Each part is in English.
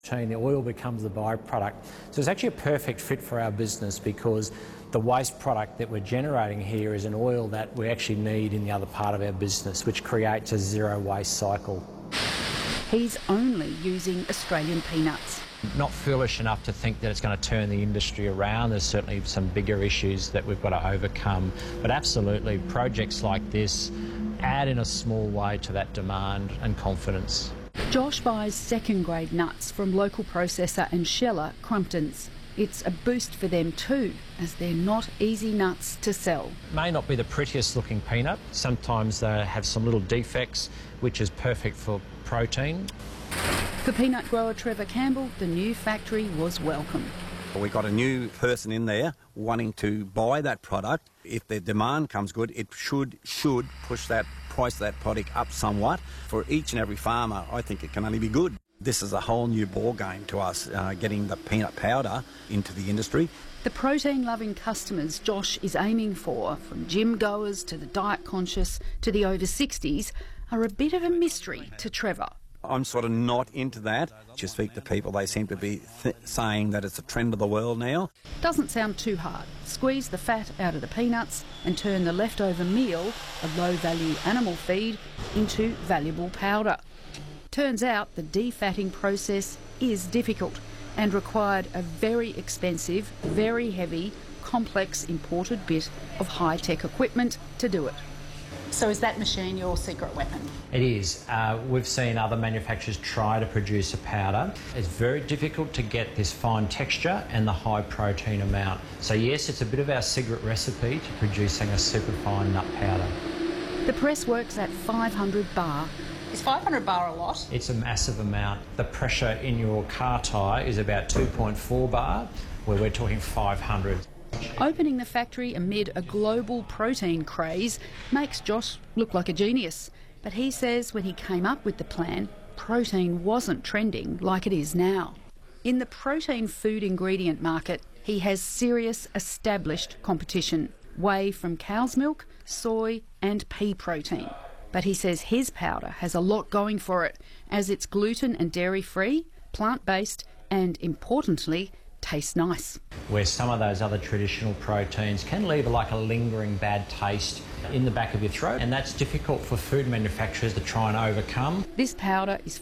The oil becomes the byproduct. So it's actually a perfect fit for our business because the waste product that we're generating here is an oil that we actually need in the other part of our business, which creates a zero waste cycle. He's only using Australian peanuts. Not foolish enough to think that it's going to turn the industry around. There's certainly some bigger issues that we've got to overcome. But absolutely, projects like this add in a small way to that demand and confidence. Josh buys second-grade nuts from local processor and sheller Crumptons. It's a boost for them too, as they're not easy nuts to sell. May not be the prettiest looking peanut. Sometimes they have some little defects, which is perfect for protein. For peanut grower Trevor Campbell, the new factory was welcome. We got a new person in there wanting to buy that product. If the demand comes good, it should push that price of that product up somewhat. For each and every farmer, I think it can only be good. This is a whole new ball game to us, getting the peanut powder into the industry. The protein-loving customers Josh is aiming for, from gym goers to the diet conscious to the over 60s, are a bit of a mystery to Trevor. I'm sort of not into that. You speak to people, they seem to be saying that it's a trend of the world now. Doesn't sound too hard. Squeeze the fat out of the peanuts and turn the leftover meal, a low-value animal feed, into valuable powder. Turns out the defatting process is difficult and required a very expensive, very heavy, complex imported bit of high-tech equipment to do it. So is that machine your secret weapon? It is. We've seen other manufacturers try to produce a powder. It's very difficult to get this fine texture and the high protein amount. So yes, it's a bit of our secret recipe to producing a super fine nut powder. The press works at 500 bar. Is 500 bar a lot? It's a massive amount. The pressure in your car tyre is about 2.4 bar, where we're talking 500. Opening the factory amid a global protein craze makes Josh look like a genius. But he says when he came up with the plan, protein wasn't trending like it is now. In the protein food ingredient market, he has serious established competition. Whey from cow's milk, soy and pea protein. But he says his powder has a lot going for it, as it's gluten and dairy-free, plant-based and, importantly, tastes nice. Where some of those other traditional proteins can leave like a lingering bad taste in the back of your throat, and that's difficult for food manufacturers to try and overcome. This powder is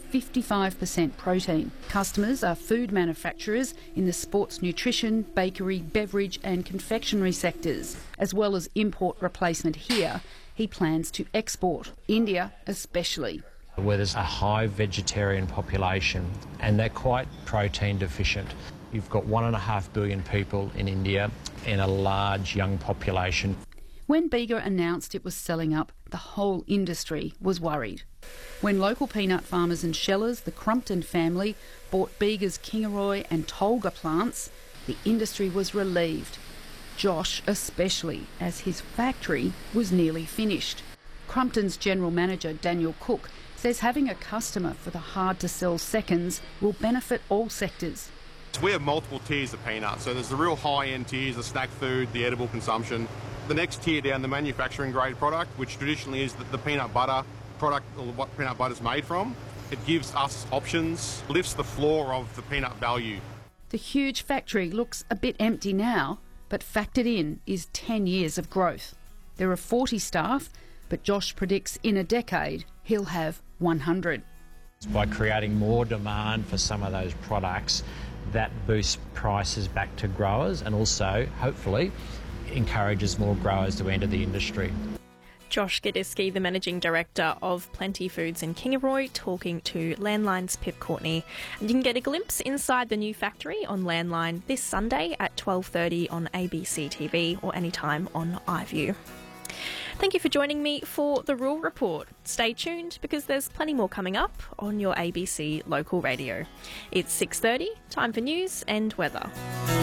55% protein. Customers are food manufacturers in the sports nutrition, bakery, beverage and confectionery sectors, as well as import replacement here. He plans to export, India especially. Where there's a high vegetarian population and they're quite protein deficient. You've got 1.5 billion people in India and a large young population. When Bega announced it was selling up, the whole industry was worried. When local peanut farmers and shellers, the Crumpton family, bought Bega's Kingaroy and Tolga plants, the industry was relieved. Josh especially, as his factory was nearly finished. Crumpton's general manager, Daniel Cook, says having a customer for the hard-to-sell seconds will benefit all sectors. We have multiple tiers of peanuts, so there's the real high-end tiers, the snack food, the edible consumption. The next tier down, the manufacturing grade product, which traditionally is the peanut butter product, or what peanut butter is made from. It gives us options, lifts the floor of the peanut value. The huge factory looks a bit empty now, but factored in is 10 years of growth. There are 40 staff, but Josh predicts in a decade he'll have 100. By creating more demand for some of those products, that boosts prices back to growers and also, hopefully, encourages more growers to enter the industry. Josh Gadiski, the Managing Director of Plenty Foods in Kingaroy, talking to Landline's Pip Courtney. And you can get a glimpse inside the new factory on Landline this Sunday at 12:30 on ABC TV or anytime on iView. Thank you for joining me for the Rural Report. Stay tuned because there's plenty more coming up on your ABC local radio. It's 6:30, time for news and weather.